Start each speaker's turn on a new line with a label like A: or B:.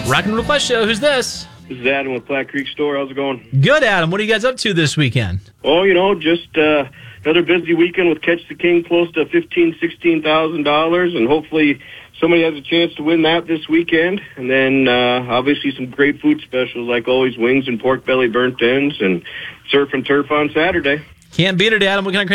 A: Rock and Roll Quest Show. Who's this?
B: This is Adam with Platte Creek Store. How's it going?
A: Good, Adam. What are you guys up to this weekend?
B: Oh, just another busy weekend with Catch the King, close to $15,000, and hopefully somebody has a chance to win that this weekend. And then obviously some great food specials like always, wings and pork belly burnt ends, and surf and turf on Saturday.
A: Can't beat it, Adam. What kind of